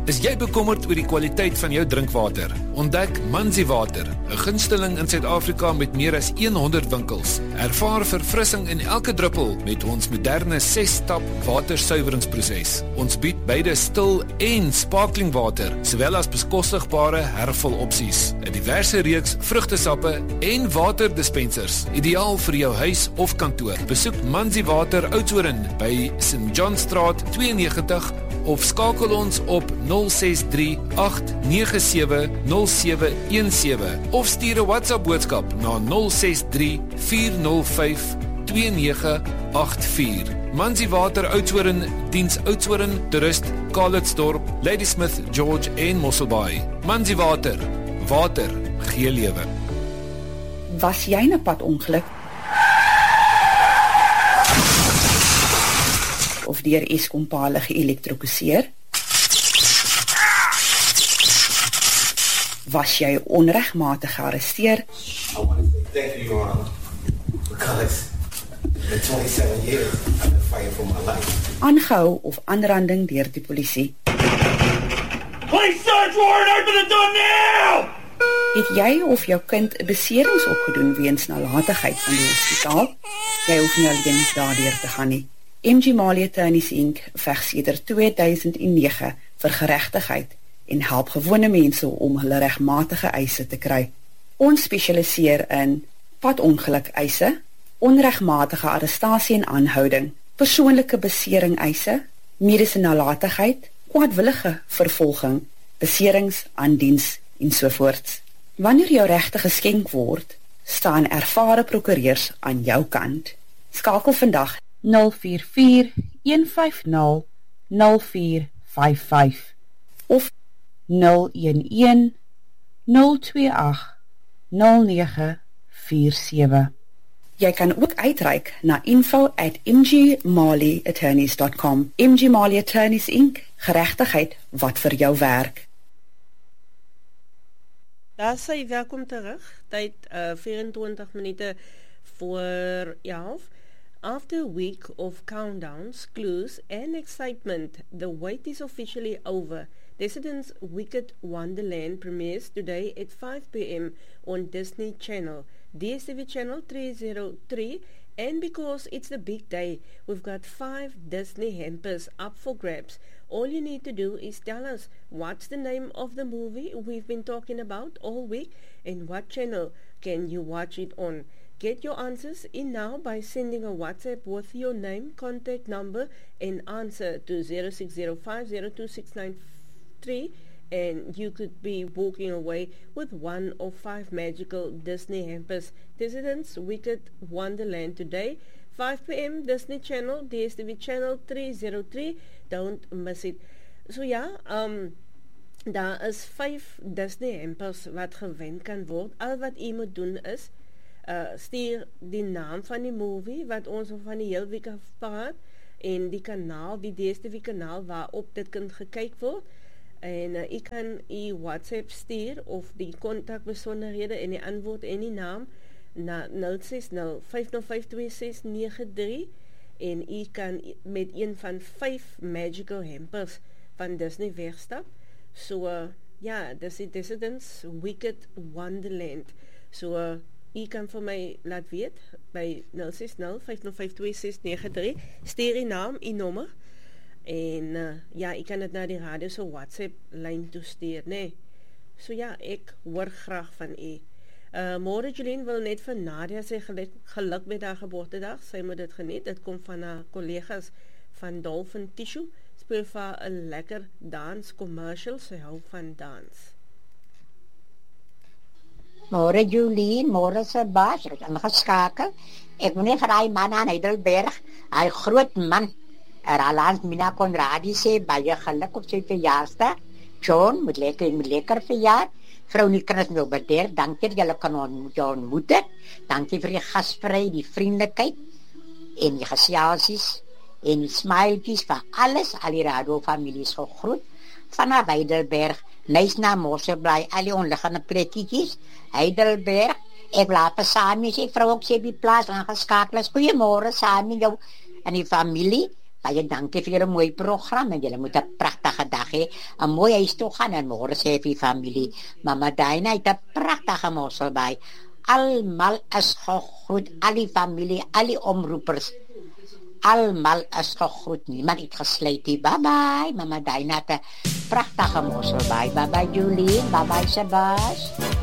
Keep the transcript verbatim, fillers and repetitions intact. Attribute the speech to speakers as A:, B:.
A: Is jy bekommerd oor die kwaliteit van jou drinkwater? Ontdek Manzi Water, 'n gunsteling in Suid-Afrika met meer as honderd winkels. Ervaar verfrissing in elke druppel met ons moderne ses-stap watersuiweringsproses. Ons bied beide stil en sparkling water, sowel as beskostigbare hervulopsies, 'n diverse reeks vrugtesappe en waterdispensers, ideaal vir jou huis of kantoor. Besoek Manzi Water Oudtshoorn by Saint John Straat twee en negentig of skakel ons op nul ses drie agt nege sewe nul sewe een sewe of stuur 'n WhatsApp boodskap na nul ses drie vier nul vyf twee nege agt vier. Manzi Water Oudtshoorn diens Oudtshoorn, Toerist, Calitzdorp, Ladysmith, George en Mosselbaai. Manzi Water, water gee lewe.
B: Was jy 'n padongeluk? Of deur Eskom-pale geëlektrokuseer? Was jy onregmatig gearresteer?
C: I want to say thank you, Your Honor, because in twenty-seven years I've been fighting for my life.
B: Aangehou of aanranding deur die polisie?
D: Police search warrant, open the door now!
B: Het jy of jou kind 'n beserings opgedoen weens nalatigheid van die hospitaal? Jy hoef nie alleen daardeur te gaan nie. M G Mali Attorneys Incorporated veg sedert twee duisend nege vir geregtigheid en help gewone mense om hulle regmatige eise te kry. Ons spesialiseer in padongeluk eise, onregmatige arrestasie en aanhouding, persoonlike besering eise, mediese nalatigheid, kwaadwillige vervolging, beserings aan diens en sovoorts. Wanneer jou regte geskenk word, staan ervare prokureurs aan jou kant. Skakel vandag nul vier vier een vyf nul nul vier vyf vyf of nul een een nul twee agt nul nege vier sewe. Jy kan ook uitreik na info at m g mali attorneys dot com. M G Mali Attorneys Incorporated, geregtigheid wat vir jou werk.
E: Daar sê welkom terug. Tyd uh, vyf-en-twintig minute voor elf. After a week of countdowns, clues, and excitement, the wait is officially over. Dissident's Wicked Wonderland premieres today at five p m on Disney Channel, D S T V Channel three oh three, and because it's the big day, we've got five Disney hampers up for grabs. All you need to do is tell us what's the name of the movie we've been talking about all week and what channel can you watch it on. Get your answers in now by sending a WhatsApp with your name, contact number, and answer to zero six zero five zero two six nine three, and you could be walking away with one of five magical Disney hampers. Dissident's Wicked Wonderland today, five p m Disney Channel, D S T V Channel three oh three. Don't miss it. So ja, um, daar is vyf Disney hampers wat gewen kan word. Al wat jy moet doen is Uh, stuur die naam van die movie wat ons van die heel week af praat en die kanaal, die D S T V kanaal waarop dit kan gekyk word en uh, jy kan jy WhatsApp stuur of die kontakbesonderhede en die antwoord en die naam na nul ses nul vyf nul vyf twee ses nege drie en jy kan met een van vyf magical hampers van Disney wegstap. So uh, ja, dis die Dissident's Wicked Wonderland. So uh, jy kan vir my laat weet by nul ses nul vyf nul vyf twee ses nege drie, stuur die naam, die nommer en uh, ja, jy kan dit na die radio so WhatsApp lyn toestuur, nee. So ja, ek hoor graag van jy. Uh, Môre Jolien wil net vir Nadia sê geluk, geluk met haar geboortedag, sy moet dit geniet, dit kom van haar collega's van Dolphin Tissue, speel vir haar 'n lekker dans commercial, sy hou van dans.
F: Môre Jolien, môre Sebas, ek het ingeskakel. Ek moet net vir die man aan Heidelberg, hy groot man, Roland Mina Conradi sê, baie geluk op sy verjaarsdag. John, moet lekker, moet lekker verjaar. Vrou Nikras wil bedeer, dankie dat julle kan ontmoet, jou ontmoet het. Dankie vir die gasvryheid, die vriendelikheid, en die geselsies, en die smiletjies, van alles, al die radio-families gegroet, van Heidelberg, Nys na Mosselbaai, al die onliggende plekkies, Heidelberg, ek laat vir Samie sê, vrou ook sê die plaas aangeskakel is, goeiemorgen Samie, jou en die familie, Baie dankie vir julle mooi program en julle moet 'n pragtige dag hê. 'n Mooi huis toe gaan en môre sê vir familie, Mama Dina het 'n pragtige mossel by. Almal is gegroet, al die familie, al die omroepers. Almal is gegroet. Niemand het gesluit nie. Bye bye. Mama Dina het 'n pragtige mossel by. Bye bye Julie. Bye bye Sebas.